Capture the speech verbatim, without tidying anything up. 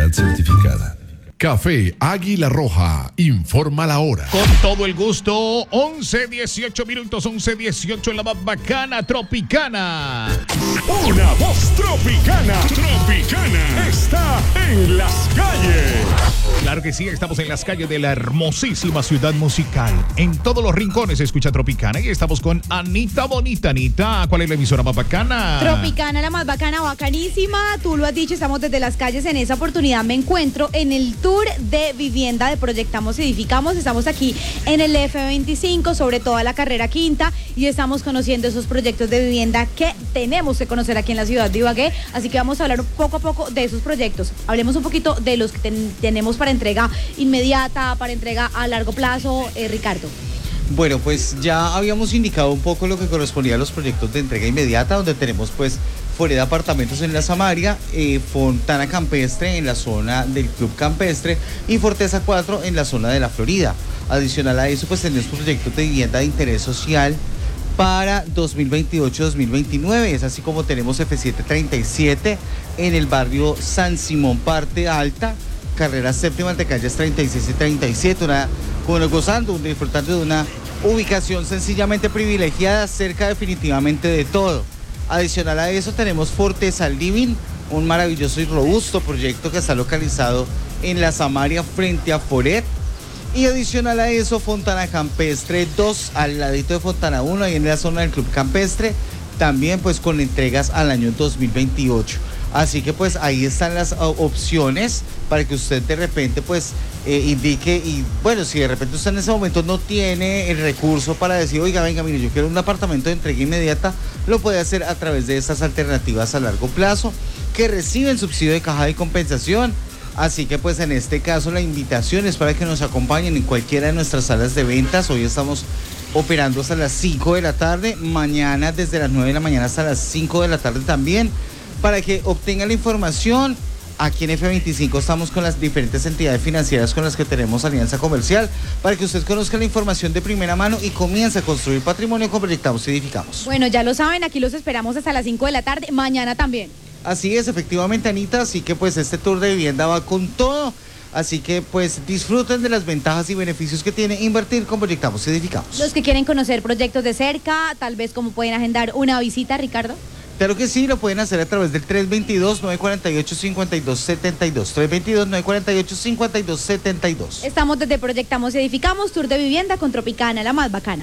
calidad certificada. Café Águila Roja, informa la hora. Con todo el gusto, once dieciocho minutos, once dieciocho en la más bacana Tropicana. Una voz tropicana, tropicana, está en las calles. Claro que sí, estamos en las calles de la hermosísima ciudad musical. En todos los rincones se escucha Tropicana y estamos con Anita Bonita. Anita, ¿cuál es la emisora más bacana? Tropicana, la más bacana, bacanísima. Tú lo has dicho, estamos desde las calles. En esa oportunidad me encuentro en el tour de vivienda de Proyectamos y Edificamos. Estamos aquí en el F veinticinco, sobre toda la carrera quinta, y estamos conociendo esos proyectos de vivienda que tenemos que conocer aquí en la ciudad de Ibagué. Así que vamos a hablar poco a poco de esos proyectos. Hablemos un poquito de los que ten- tenemos para entrega inmediata, para entrega a largo plazo. eh, Ricardo. Bueno, pues ya habíamos indicado un poco lo que correspondía a los proyectos de entrega inmediata, donde tenemos pues Foreda Apartamentos en la Samaria, eh, Fontana Campestre en la zona del Club Campestre y Forteza cuatro en la zona de la Florida. Adicional a eso, pues tenemos proyectos de vivienda de interés social para dos mil veintiocho dos mil veintinueve. Es así como tenemos F setecientos treinta y siete en el barrio San Simón, parte alta, carrera séptima entre calles treinta y seis y treinta y siete, una, bueno, gozando, disfrutando de una ubicación sencillamente privilegiada, cerca definitivamente de todo. Adicional a eso tenemos Forteza Living, un maravilloso y robusto proyecto que está localizado en la Samaria frente a Foret. Y adicional a eso, Fontana Campestre dos, al ladito de Fontana uno, ahí en la zona del Club Campestre, también pues con entregas al año dos mil veintiocho. Así que pues ahí están las uh, opciones para que usted de repente pues eh, indique, y bueno, si de repente usted en ese momento no tiene el recurso para decir, oiga, venga, mire, yo quiero un apartamento de entrega inmediata, lo puede hacer a través de estas alternativas a largo plazo que reciben subsidio de caja de compensación. Así que pues en este caso la invitación es para que nos acompañen en cualquiera de nuestras salas de ventas. Hoy estamos operando hasta las cinco de la tarde, mañana desde las nueve de la mañana hasta las cinco de la tarde también, para que obtengan la información. Aquí en F veinticinco estamos con las diferentes entidades financieras con las que tenemos alianza comercial, para que usted conozca la información de primera mano y comience a construir patrimonio con Proyectamos y Edificamos. Bueno, ya lo saben, aquí los esperamos hasta las cinco de la tarde, mañana también. Así es, efectivamente, Anita, así que pues este tour de vivienda va con todo, así que pues disfruten de las ventajas y beneficios que tiene invertir con Proyectamos y Edificamos. Los que quieren conocer proyectos de cerca, tal vez cómo pueden agendar una visita, Ricardo. Claro que sí, lo pueden hacer a través del tres dos dos, nueve cuatro ocho, cinco dos siete dos, tres dos dos, nueve cuatro ocho, cinco dos siete dos. Estamos desde Proyectamos y Edificamos, tour de vivienda con Tropicana, la más bacana.